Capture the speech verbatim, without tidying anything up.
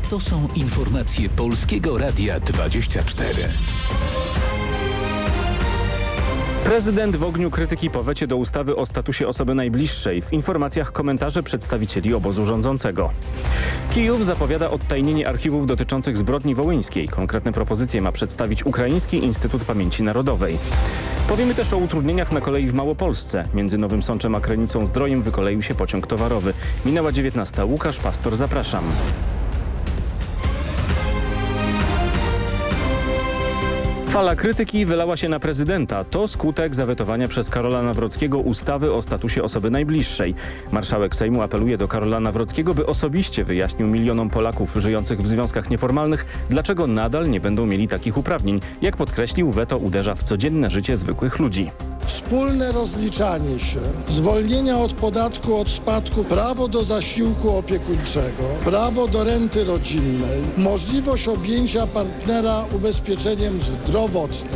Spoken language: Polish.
To są informacje Polskiego Radia dwadzieścia cztery. Prezydent w ogniu krytyki po wecie do ustawy o statusie osoby najbliższej. W informacjach komentarze przedstawicieli obozu rządzącego. Kijów zapowiada odtajnienie archiwów dotyczących zbrodni wołyńskiej. Konkretne propozycje ma przedstawić Ukraiński Instytut Pamięci Narodowej. Powiemy też o utrudnieniach na kolei w Małopolsce. Między Nowym Sączem a Krynicą Zdrojem wykoleił się pociąg towarowy. Minęła dziewiętnasta. Łukasz Pastor, zapraszam. Fala krytyki wylała się na prezydenta. To skutek zawetowania przez Karola Nawrockiego ustawy o statusie osoby najbliższej. Marszałek Sejmu apeluje do Karola Nawrockiego, by osobiście wyjaśnił milionom Polaków żyjących w związkach nieformalnych, dlaczego nadal nie będą mieli takich uprawnień. Jak podkreślił, weto uderza w codzienne życie zwykłych ludzi. Wspólne rozliczanie się, zwolnienia od podatku od spadku, prawo do zasiłku opiekuńczego, prawo do renty rodzinnej, możliwość objęcia partnera ubezpieczeniem zdrowotnym.